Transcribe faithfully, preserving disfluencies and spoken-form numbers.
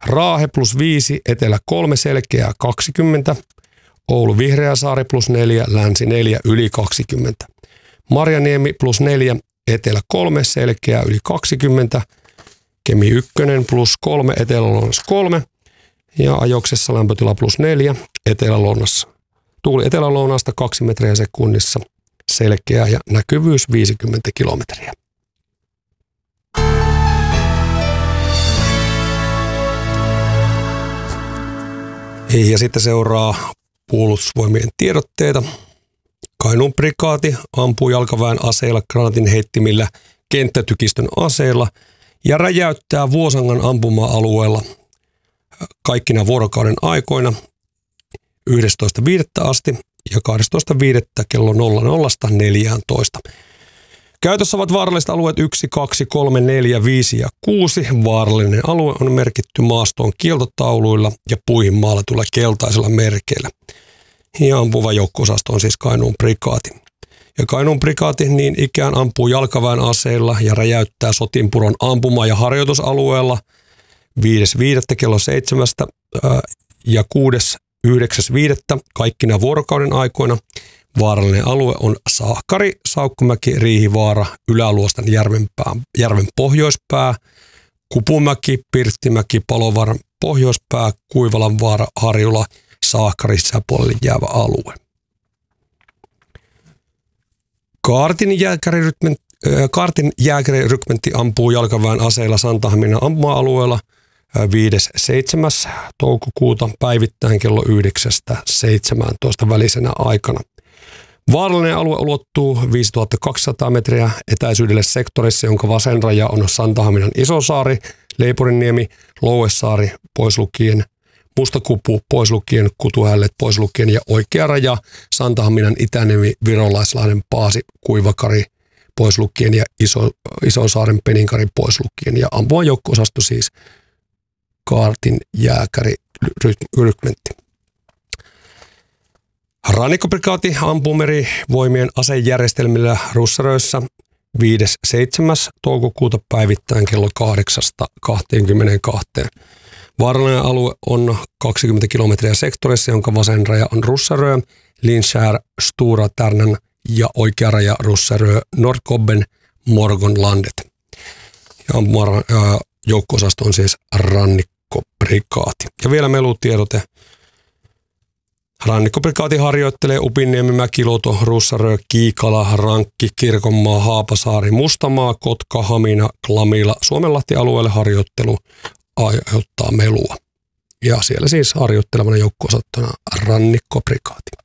Raahe plus viisi, etelä kolme, selkeää kaksikymmentä. Oulu Vihreäsaari plus neljä, länsi neljä, yli kaksikymmentä. Marjaniemi plus neljä, etelä kolme, selkeää yli kaksikymmentä. Kemi ykkönen plus kolme, etelä-lounas kolme. Ja Ajoksessa lämpötila plus neljä, etelä-lounassa. Tuuli etelä-lounasta kaksi metriä sekunnissa, selkeää ja näkyvyys viisikymmentä kilometriä. Ja sitten seuraa Puolustusvoimien tiedotteita. Kainuun prikaati ampuu jalkaväen aseilla, granaatin heittimillä, kenttätykistön aseilla ja räjäyttää Vuosangan ampuma-alueella kaikkina vuorokauden aikoina yhdestoista viidettä asti ja kahdestoista viidettä kello nolla nolla neljätoista. Käytössä ovat vaaralliset alueet yksi, kaksi, kolme, neljä, viisi ja kuusi. Vaarallinen alue on merkitty maastoon kieltotauluilla ja puihin maalatuilla keltaisilla merkeillä. Ja ampuva joukko-osasto on siis Kainuun prikaati. Ja Kainuun prikaati niin ikään ampuu jalkaväen aseilla ja räjäyttää Sotinpuron ampuma- ja harjoitusalueella viides viidettä kello seitsemästä ja kuudes yhdeksäs viidettä kaikkina vuorokauden aikoina. Vaarallinen alue on Saahkari, Saukkomäki, Riihivaara, Ylä-Luostan järvenpää, järven pohjoispää, Kupumäki, Pirttimäki, Palovaaran pohjoispää, Kuivalanvaara, Harjula, Saahkari sisäpuolelle jäävä alue. Kaartin jääkärirykmentti, Kaartin jääkärirykmentti ampuu jalkaväen aseilla Santahaminan ampuma-alueella viides seitsemäs toukokuuta päivittäin kello yhdeksästä seitsemääntoista välisenä aikana. Vaarallinen alue ulottuu viisituhattakaksisataa metriä etäisyydelle sektorissa, jonka vasen raja on Santahaminan Isosaari, Leipurinniemi, Louesaari pois lukien, Mustakupu pois lukien, Kutuhället pois lukien ja oikea raja Santahaminan Itäniemi, Virolaislahden Paasi, Kuivakari pois lukien ja Iso, Isosaaren Peninkari pois lukien ja ampuva joukko-osasto siis Kaartin jääkärirykmentti. Rannikkoprikaati ampuu merivoimien asejärjestelmillä Russaröissä viides seitsemäs toukokuuta päivittäin kello kahdeksasta kaksikymmentäkaksi. Vaarallinen alue on kaksikymmentä kilometriä sektorissa, jonka vasen raja on Russarö, Linskär, Stora Tärnan ja oikea raja Russarö, Nordkobben, Morgonlandet. Ja ampuma joukko-osasto on siis rannikkoprikaati. Ja vielä melutiedote. Rannikkoprikaati harjoittelee Upinniemi, Mäkiluoto, Russarö, Kiikala, Rankki, Kirkonmaa, Haapasaari, Mustamaa, Kotka, Hamina, Klamila. Suomenlahti alueelle harjoittelu aiheuttaa melua. Ja siellä siis harjoittelevana joukko-osattona Rannikkoprikaati.